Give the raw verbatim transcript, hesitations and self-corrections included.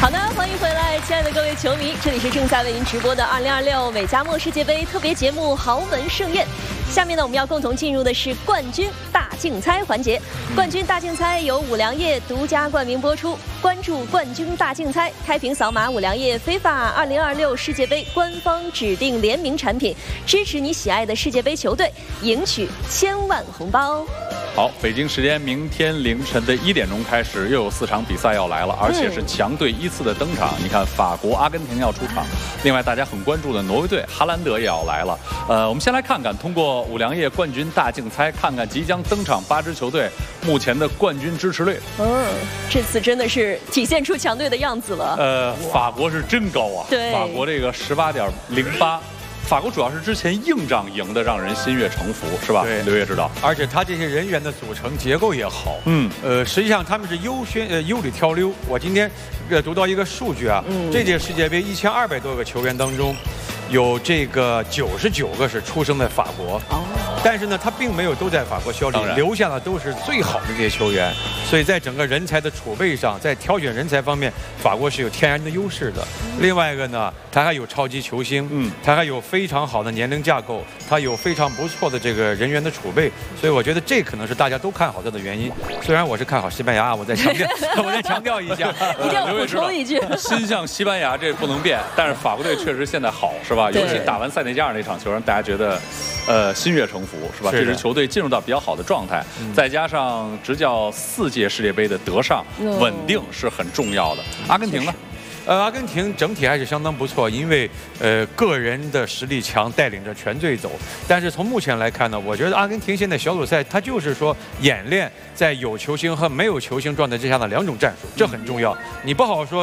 好的，欢迎回来，亲爱的各位球迷，这里是正在为您直播的二零二六美加墨世界杯特别节目《豪门盛宴》。下面呢，我们要共同进入的是冠军大竞猜环节。冠军大竞猜由五粮液独家冠名播出。关注冠军大竞猜，开屏扫码五粮液非法二零二六世界杯官方指定联名产品，支持你喜爱的世界杯球队，赢取千万红包。 好，北京时间明天凌晨的一点钟开始，又有四场比赛要来了，而且是强队依次的登场。嗯、你看，法国、阿根廷要出场，另外大家很关注的挪威队、哈兰德也要来了。呃，我们先来看看，通过五粮液冠军大竞猜，看看即将登场八支球队目前的冠军支持率。 嗯，这次真的是体现出强队的样子了。 呃，法国是真高啊， 对， 法国这个十八点零八。法国主要是之前硬仗赢得让人心悦诚服，是吧？ 对， 刘烨知道。 而且他这些人员的组成结构也好， 嗯， 呃，实际上他们是优选呃优里挑溜。我今天呃读到一个数据啊，嗯、这届世界杯一千二百多个球员当中，有这个九十九个是出生在法国。哦。但是呢，他并没有都在法国效力，留下的都是最好的这些球员，所以在整个人才的储备上，在挑选人才方面，法国是有天然的优势的。嗯、另外一个呢，他还有超级球星，嗯，他还有非常好的年龄架构，他有非常不错的这个人员的储备，所以我觉得这可能是大家都看好他的原因。虽然我是看好西班牙，我再强调，我再强调一下， 一定要补充一句， 心向西班牙这不能变，但是法国队确实现在好，是吧？尤其打完塞内加尔那场球，让大家觉得，呃，心悦诚服。是吧？这支球队进入到比较好的状态，嗯、再加上执教四届世界杯的德尚，嗯、稳定是很重要的。阿根廷呢？ 呃，阿根廷整体还是相当不错，因为呃个人的实力强，带领着全队走。但是从目前来看呢，我觉得阿根廷现在小组赛，它就是说演练在有球星和没有球星状态之下的两种战术，这很重要。你不好说。